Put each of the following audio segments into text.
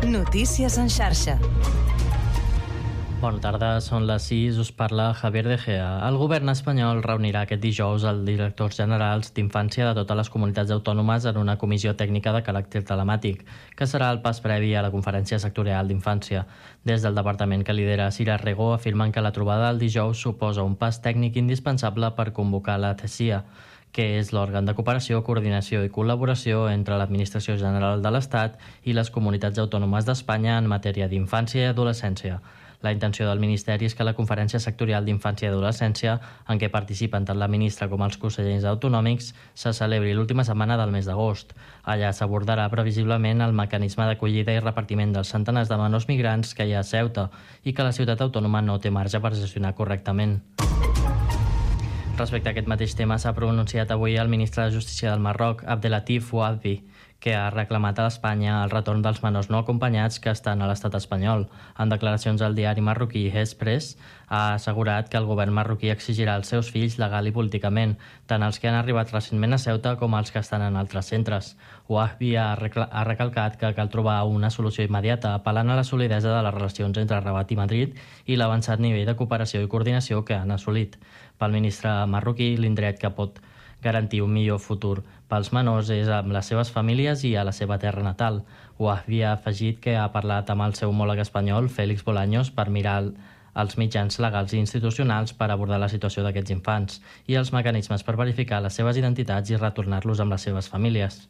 Notícies en xarxa. Bona tarda, són les 6, us parla Javier De Gea. El govern espanyol reunirà aquest dijous els directors generals d'infància de totes les comunitats autònomes en una comissió tècnica de caràcter telemàtic, que serà el pas previ a la conferència sectorial d'infància. Des del departament que lidera Cira Rego afirmen que la trobada del dijous suposa un pas tècnic indispensable per convocar la TSIA, que és l'òrgan de cooperació, coordinació i col·laboració entre l'Administració General de l'Estat i les comunitats autònomes d'Espanya en matèria d'infància i adolescència. La intenció del Ministeri és que la Conferència Sectorial d'Infància i Adolescència, en què participen tant la ministra com els consellers autonòmics, se celebri l'última setmana del mes d'agost. Allà s'abordarà previsiblement el mecanisme d'acollida i repartiment dels centenars de menors migrants que hi ha a Ceuta i que la ciutat autònoma no té marge per gestionar correctament. Respecte a aquest mateix tema, s'ha pronunciat avui el ministre de Justícia del Marroc, Abdelatif Ouadbi, que ha reclamat a Espanya el retorn dels menors no acompanyats que estan a l'estat espanyol. En declaracions al diari marroquí Express, ha assegurat que el govern marroquí exigirà als seus fills legal i políticament, tant els que han arribat recentment a Ceuta com els que estan en altres centres. Ouadbi ha recalcat que cal trobar una solució immediata, apel·lant a la solidesa de les relacions entre Rabat i Madrid i l'avançat nivell de cooperació i coordinació que han assolit. Pel ministre marroquí, l'indret que pot garantir un millor futur pels menors és amb les seves famílies i a la seva terra natal. Ouadbi ha afegit que ha parlat amb el seu homòleg espanyol, Félix Bolaños, per mirar els mitjans legals i institucionals per abordar la situació d'aquests infants i els mecanismes per verificar les seves identitats i retornar-los amb les seves famílies.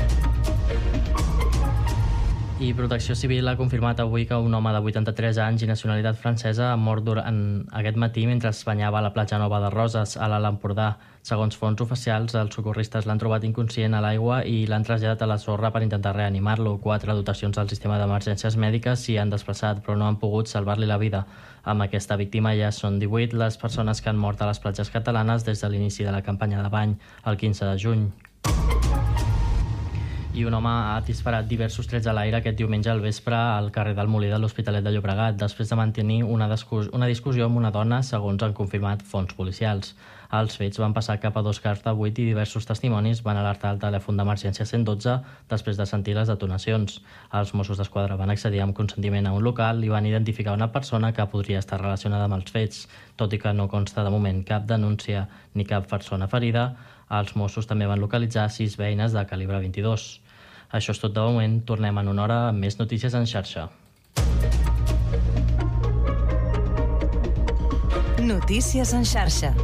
I Protecció Civil ha confirmat avui que un home de 83 anys i nacionalitat francesa ha mort durant aquest matí mentre es banyava a la platja Nova de Roses, a l'Alt Empordà. Segons fonts oficials, els socorristes l'han trobat inconscient a l'aigua i l'han traslladat a la sorra per intentar reanimar-lo. 4 dotacions del sistema d'emergències mèdiques s'hi han desplaçat, però no han pogut salvar-li la vida. Amb aquesta víctima ja són 18 les persones que han mort a les platges catalanes des de l'inici de la campanya de bany, el 15 de juny. I un home ha disparat diversos trets a l'aire aquest diumenge al vespre al carrer del Molí de l'Hospitalet de Llobregat, després de mantenir una discussió amb una dona, segons han confirmat fonts policials. Els fets van passar cap a 2 quarts de 8 i diversos testimonis van alertar el telèfon d'emergència 112 després de sentir les detonacions. Els Mossos d'Esquadra van accedir amb consentiment a un local i van identificar una persona que podria estar relacionada amb els fets. Tot i que no consta de moment cap denúncia ni cap persona ferida, els Mossos també van localitzar 6 beines de calibre 22. Això és tot de moment. Tornem en una hora amb més notícies en xarxa. Notícies en xarxa.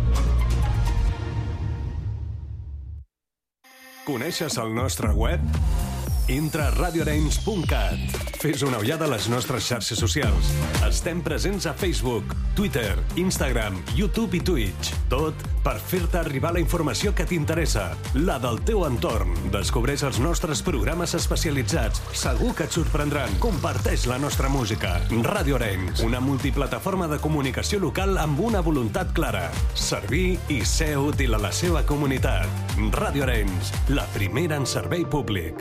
Coneixes el nostre web? Entra a radioarenys.cat. Fes una ullada a les nostres xarxes socials. Estem presents a Facebook, Twitter, Instagram, YouTube i Twitch. Tot per fer-te arribar la informació que t'interessa, la del teu entorn. Descobreix els nostres programes especialitzats. Segur que et sorprendran. Comparteix la nostra música. Ràdio Arenys, una multiplataforma de comunicació local amb una voluntat clara. Servir i ser útil a la seva comunitat. Ràdio Arenys, la primera en servei públic.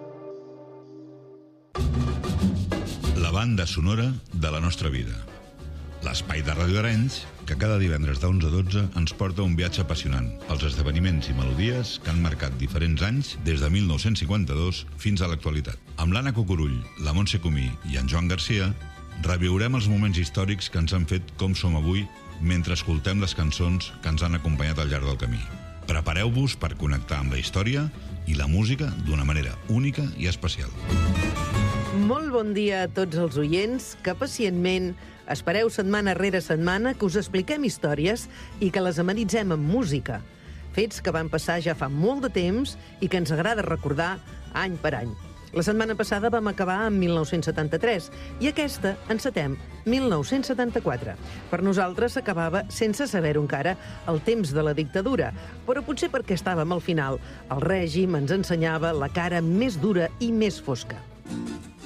La banda sonora de la nostra vida. L'espai de Ràdio Arenys, que cada divendres de 11 a 12 ens porta un viatge apassionant pels esdeveniments i melodies que han marcat diferents anys des de 1952 fins a l'actualitat. Amb l'Anna Cucurull, la Montse Comí i en Joan Garcia, reviurem els moments històrics que ens han fet com som avui mentre escoltem les cançons que ens han acompanyat al llarg del camí. Prepareu-vos per connectar amb la història i la música d'una manera única i especial. Molt bon dia a tots els oients que pacientment espereu setmana rere setmana que us expliquem històries i que les amenitzem amb música. Fets que van passar ja fa molt de temps i que ens agrada recordar any per any. La setmana passada vam acabar amb 1973 i aquesta encetem 1974. Per nosaltres s'acabava sense saber-ho encara el temps de la dictadura, però potser perquè estàvem al final. El règim ens ensenyava la cara més dura i més fosca.